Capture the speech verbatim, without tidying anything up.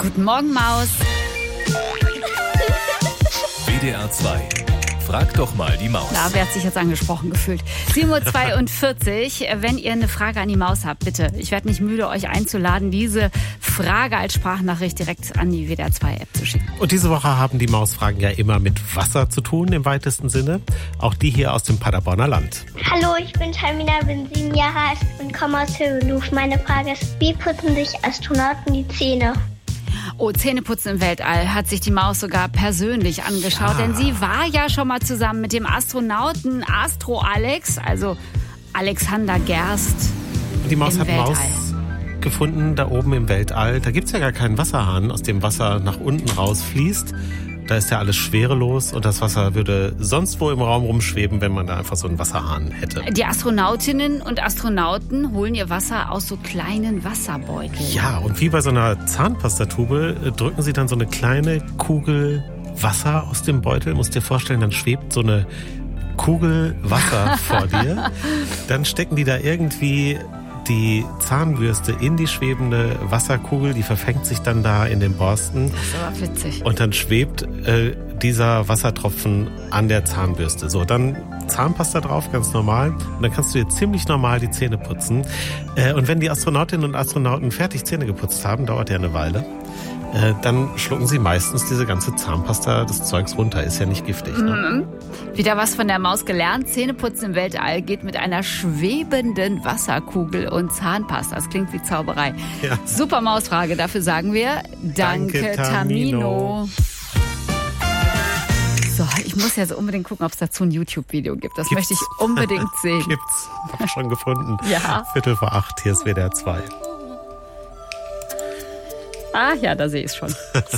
Guten Morgen, Maus. W D R zwei. Frag doch mal die Maus. Na, wer hat sich jetzt angesprochen gefühlt? sieben Uhr zweiundvierzig. Wenn ihr eine Frage an die Maus habt, bitte. Ich werde nicht müde, euch einzuladen, diese Frage als Sprachnachricht direkt an die W D R zwei App zu schicken. Und diese Woche haben die Mausfragen ja immer mit Wasser zu tun, im weitesten Sinne. Auch die hier aus dem Paderborner Land. Hallo, ich bin Tamina, bin sieben Jahre alt und komme aus Hövelhof. Meine Frage ist, wie putzen sich Astronauten die Zähne? Oh, Zähneputzen im Weltall hat sich die Maus sogar persönlich angeschaut. Ja. Denn sie war ja schon mal zusammen mit dem Astronauten Astro Alex, also Alexander Gerst. Die Maus Im hat Weltall. Maus gefunden, da oben im Weltall. Da gibt es ja gar keinen Wasserhahn, aus dem Wasser nach unten rausfließt. Da ist ja alles schwerelos und das Wasser würde sonst wo im Raum rumschweben, wenn man da einfach so einen Wasserhahn hätte. Die Astronautinnen und Astronauten holen ihr Wasser aus so kleinen Wasserbeuteln. Ja, und wie bei so einer Zahnpastatube äh, drücken sie dann so eine kleine Kugel Wasser aus dem Beutel. Musst dir vorstellen, dann schwebt so eine Kugel Wasser vor dir. Dann stecken die da irgendwie die Zahnbürste in die schwebende Wasserkugel, die verfängt sich dann da in den Borsten. Das ist aber witzig. Und dann schwebt äh, dieser Wassertropfen an der Zahnbürste. So, dann Zahnpasta drauf, ganz normal. Und dann kannst du dir ziemlich normal die Zähne putzen. Äh, und wenn die Astronautinnen und Astronauten fertig Zähne geputzt haben, dauert ja eine Weile, äh, dann schlucken sie meistens diese ganze Zahnpasta des Zeugs runter. Ist ja nicht giftig. Ne? Mhm. Wieder was von der Maus gelernt. Zähneputzen im Weltall geht mit einer schwebenden Wasserkugel und Zahnpasta. Das klingt wie Zauberei. Ja. Super Mausfrage. Dafür sagen wir Danke, Danke, Tamino. So, ich muss jetzt unbedingt gucken, ob es dazu ein YouTube-Video gibt. Das Gibt's? möchte ich unbedingt sehen. Gibt's. Hab schon gefunden. Ja. Viertel vor acht, hier ist W D R zwei. Ah ja, da sehe ich es schon.